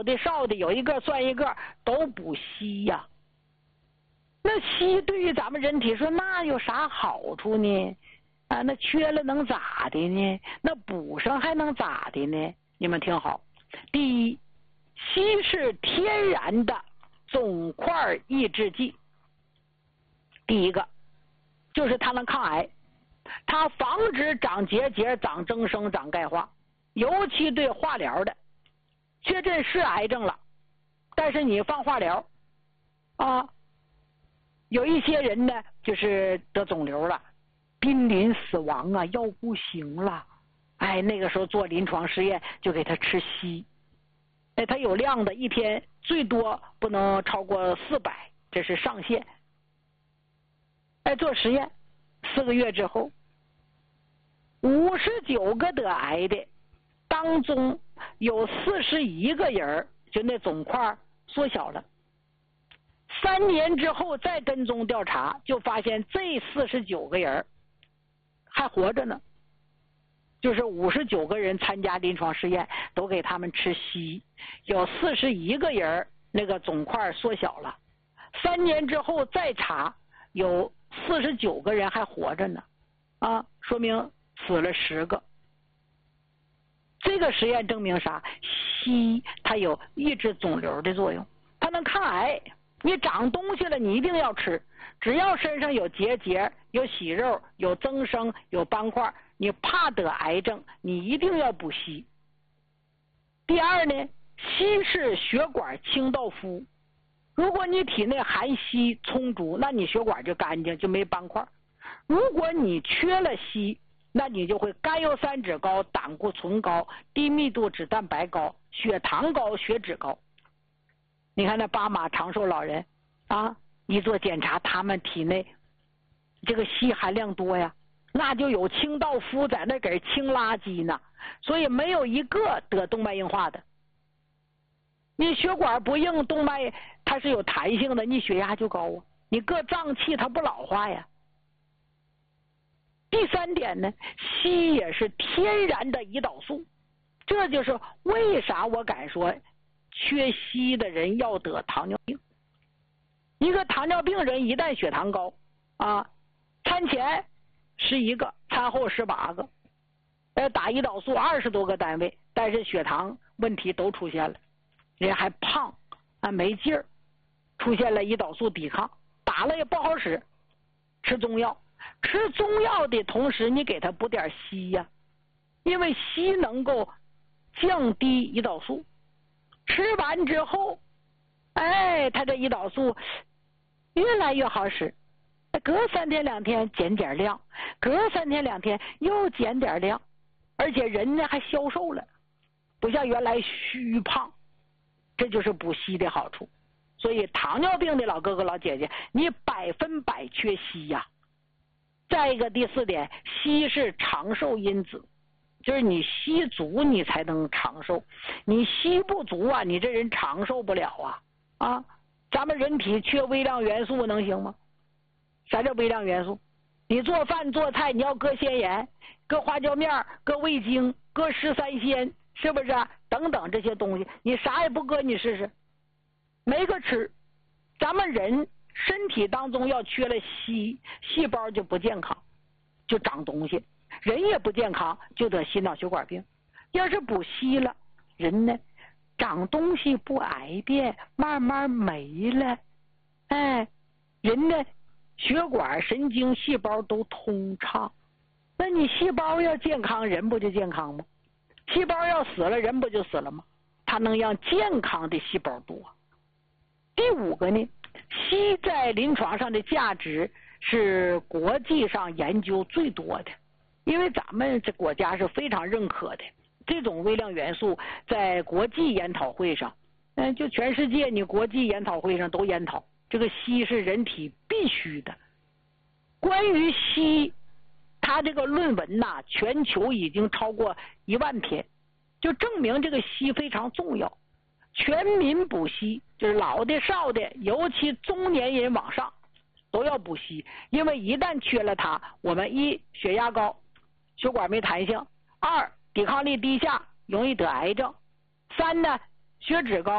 的少的有一个算一个，都补硒呀。那硒对于咱们人体说那有啥好处呢？啊，那缺了能咋的呢？那补上还能咋的呢？你们听好，第一，硒是天然的肿块抑制剂。第一个就是它能抗癌，它防止长结节、长增生、长钙化，尤其对化疗的，确诊是癌症了，但是你放化疗啊，有一些人呢就是得肿瘤了，濒临死亡啊，要不行了，哎，那个时候做临床试验就给他吃硒，哎，他有量的，一天最多不能超过400，这是上限。哎，做实验4个月之后，59个得癌的当中有41个人就那肿块缩小了。3年之后再跟踪调查，就发现这49个人还活着呢。就是59个人参加临床试验，都给他们吃硒，有41个人那个肿块缩小了。3年之后再查，有49个人还活着呢，啊，说明死了10个。这个实验证明啥？硒它有抑制肿瘤的作用，它能抗癌。你长东西了，你一定要吃，只要身上有结节、有息肉、有增生、有斑块，你怕得癌症，你一定要补硒。第二呢，硒是血管清道夫，如果你体内含硒充足，那你血管就干净，就没斑块。如果你缺了硒，那你就会甘油三酯高、胆固醇高、低密度脂蛋白高、血糖高、血脂高。你看那巴马长寿老人啊，一做检查，他们体内这个硒含量多呀，那就有清道夫在那给清垃圾呢，所以没有一个得动脉硬化的。你血管不硬，动脉它是有弹性的，你血压就高啊，你各脏器它不老化呀。第3点呢，硒也是天然的胰岛素，这就是为啥我敢说缺硒的人要得糖尿病。一个糖尿病人一旦血糖高啊，餐前11个，餐后18个，打胰岛素20多个单位，但是血糖问题都出现了，人还胖啊，没劲儿，出现了胰岛素抵抗，打了也不好使，吃中药。吃中药的同时，你给他补点硒呀，因为硒能够降低胰岛素。吃完之后，哎，他这胰岛素越来越好使，隔3天2天减点量，隔3天2天又减点量，而且人呢还消瘦了，不像原来虚胖。这就是补硒的好处。所以糖尿病的老哥哥老姐姐，你100%缺硒呀。再一个第4点，硒是长寿因子，就是你硒足你才能长寿，你硒不足啊，你这人长寿不了啊！啊，咱们人体缺微量元素能行吗？啥叫微量元素？你做饭做菜你要搁咸盐，搁花椒面，搁味精，搁十三鲜，是不是啊？等等这些东西，你啥也不搁，你试试，没个吃。咱们人身体当中要缺了硒，细胞就不健康，就长东西，人也不健康，就得心脑血管病。要是补硒了，人呢长东西不癌变，慢慢没了，哎，人呢血管神经细胞都通畅。那你细胞要健康，人不就健康吗？细胞要死了，人不就死了吗？它能让健康的细胞多。第5个呢，硒在临床上的价值是国际上研究最多的，因为咱们这国家是非常认可的这种微量元素，在国际研讨会上，就全世界你国际研讨会上都研讨，这个硒是人体必须的。关于硒，它这个论文呐，全球已经超过1万篇，就证明这个硒非常重要。全民补硒，就是老的少的，尤其中年人往上都要补硒，因为一旦缺了它，我们1血压高，血管没弹性；2抵抗力低下，容易得癌症；3呢血脂高。